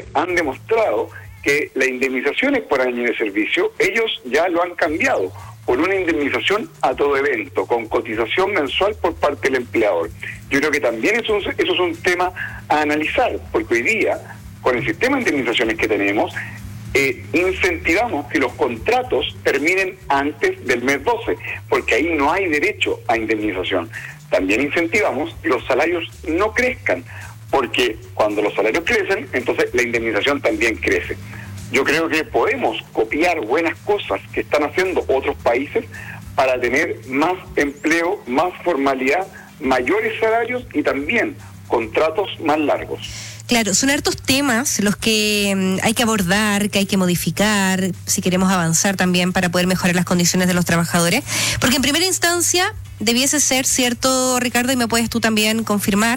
trabajadores han demostrado que las indemnizaciones por año de servicio, ellos ya lo han cambiado por una indemnización a todo evento, con cotización mensual por parte del empleador. Yo creo que también eso es un tema a analizar, porque hoy día, con el sistema de indemnizaciones que tenemos, incentivamos que los contratos terminen antes del mes 12, porque ahí no hay derecho a indemnización. También incentivamos que los salarios no crezcan, porque cuando los salarios crecen, entonces la indemnización también crece. Yo creo que podemos copiar buenas cosas que están haciendo otros países para tener más empleo, más formalidad, mayores salarios y también contratos más largos. Claro, son hartos temas los que hay que abordar, que hay que modificar, si queremos avanzar también para poder mejorar las condiciones de los trabajadores, porque en primera instancia debiese ser cierto, Ricardo, y me puedes tú también confirmar,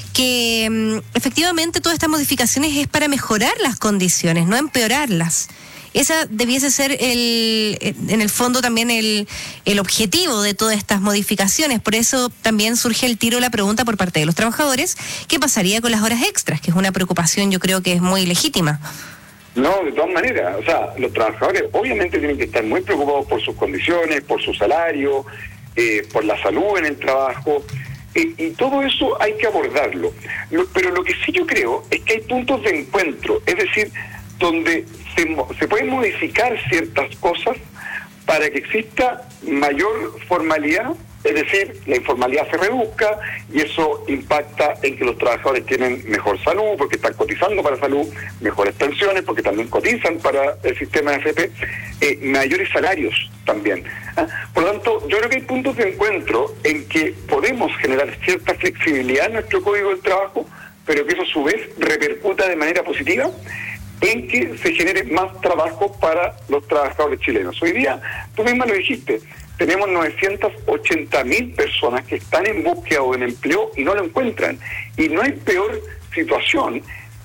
que efectivamente todas estas modificaciones es para mejorar las condiciones, no empeorarlas. Esa debiese ser en el fondo también el objetivo de todas estas modificaciones. Por eso también surge el tiro la pregunta por parte de los trabajadores, ¿qué pasaría con las horas extras? Que es una preocupación, yo creo que es muy legítima. No, de todas maneras, o sea, los trabajadores obviamente tienen que estar muy preocupados por sus condiciones, por su salario, por la salud en el trabajo, y todo eso hay que abordarlo. Pero lo que sí yo creo es que hay puntos de encuentro, es decir, donde se pueden modificar ciertas cosas para que exista mayor formalidad, es decir, la informalidad se reduzca y eso impacta en que los trabajadores tienen mejor salud porque están cotizando para salud, mejores pensiones porque también cotizan para el sistema de AFP, mayores salarios también. Por lo tanto, yo creo que hay puntos de encuentro en que podemos generar cierta flexibilidad en nuestro Código del Trabajo, pero que eso a su vez repercuta de manera positiva en que se genere más trabajo para los trabajadores chilenos. Hoy día, tú misma lo dijiste, tenemos 980.000 personas que están en búsqueda de un empleo y no lo encuentran. Y no hay peor situación,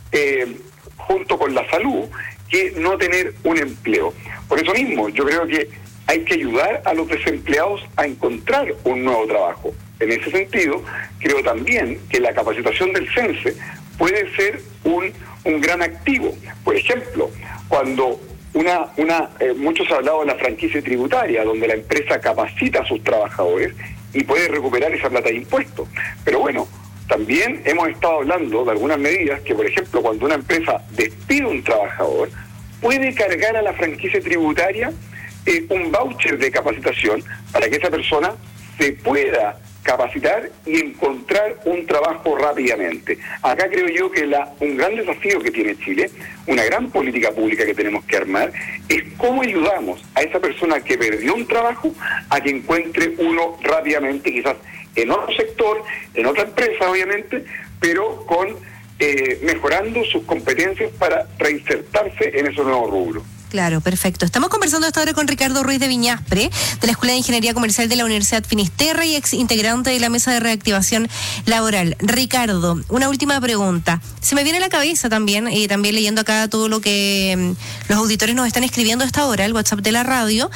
junto con la salud, que no tener un empleo. Por eso mismo, yo creo que hay que ayudar a los desempleados a encontrar un nuevo trabajo. En ese sentido, creo también que la capacitación del CENSE puede ser un gran activo. Por ejemplo, cuando muchos han hablado de la franquicia tributaria, donde la empresa capacita a sus trabajadores y puede recuperar esa plata de impuestos. Pero bueno, también hemos estado hablando de algunas medidas que, por ejemplo, cuando una empresa despide a un trabajador, puede cargar a la franquicia tributaria un voucher de capacitación para que esa persona se pueda capacitar y encontrar un trabajo rápidamente. Acá creo yo que un gran desafío que tiene Chile, una gran política pública que tenemos que armar, es cómo ayudamos a esa persona que perdió un trabajo a que encuentre uno rápidamente, quizás en otro sector, en otra empresa obviamente, pero con mejorando sus competencias para reinsertarse en esos nuevos rubros. Claro, perfecto. Estamos conversando esta hora con Ricardo Ruiz de Viñaspre, de la Escuela de Ingeniería Comercial de la Universidad Finisterra y ex integrante de la Mesa de Reactivación Laboral. Ricardo, una última pregunta. Se me viene a la cabeza también, y también leyendo acá todo lo que los auditores nos están escribiendo a esta hora, el WhatsApp de la radio.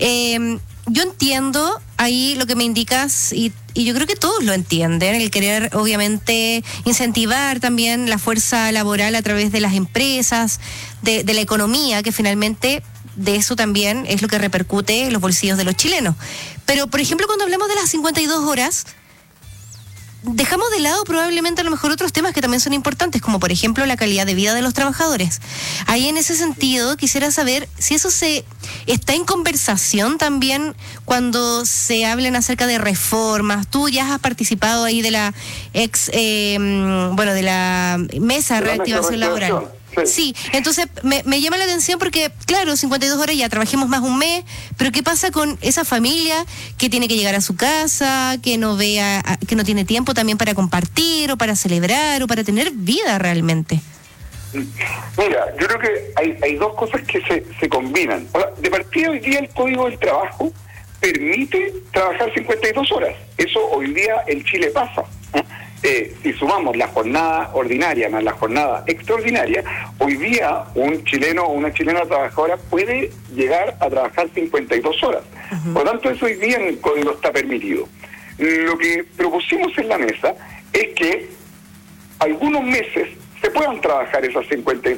Yo entiendo ahí lo que me indicas y yo creo que todos lo entienden, el querer obviamente incentivar también la fuerza laboral a través de las empresas, de la economía, que finalmente de eso también es lo que repercute en los bolsillos de los chilenos. Pero, por ejemplo, cuando hablamos de las 52 horas, dejamos de lado probablemente a lo mejor otros temas que también son importantes, como por ejemplo la calidad de vida de los trabajadores. Ahí en ese sentido quisiera saber si eso está en conversación también cuando se hablen acerca de reformas. Tú ya has participado ahí de la de la Mesa de Reactivación Laboral. Sí, entonces me llama la atención porque, claro, 52 horas ya, trabajemos más un mes, pero ¿qué pasa con esa familia que tiene que llegar a su casa, que no tiene tiempo también para compartir o para celebrar o para tener vida realmente? Mira, yo creo que hay dos cosas que se combinan. De partida, hoy día el Código del Trabajo permite trabajar 52 horas. Eso hoy día en Chile pasa. Si sumamos la jornada ordinaria más la jornada extraordinaria, hoy día un chileno o una chilena trabajadora puede llegar a trabajar 52 horas. Uh-huh. Por lo tanto, eso hoy día en el código está permitido. Lo que propusimos en la mesa es que algunos meses se puedan trabajar esas